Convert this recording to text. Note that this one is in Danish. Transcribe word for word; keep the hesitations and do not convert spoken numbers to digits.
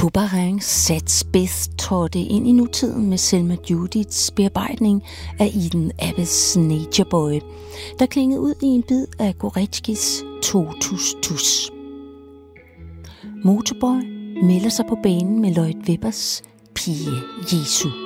Couperin Sats Beth trådte ind i nutiden med Selma Judiths bearbejdning af Eden Abbes Nature Boy, der klingede ud i en bid af Goretzkys Totus Tus. Motorboy melder sig på banen med Lloyd Webbers Pige Jesu.